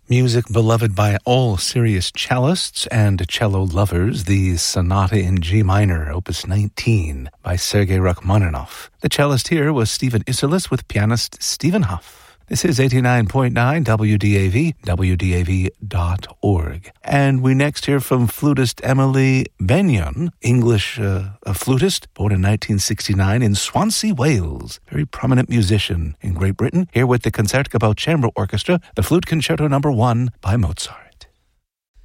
Music beloved by all serious cellists and cello lovers, the Sonata in G minor, opus 19, by Sergei Rachmaninoff. The cellist here was Stephen Isserlis with pianist Stephen Huff. This is 89.9 WDAV, WDAV.org. And we next hear from flutist Emily Benyon, English flutist, born in 1969 in Swansea, Wales. Very prominent musician in Great Britain, here with the Concertgebouw Chamber Orchestra, the Flute Concerto No. 1 by Mozart.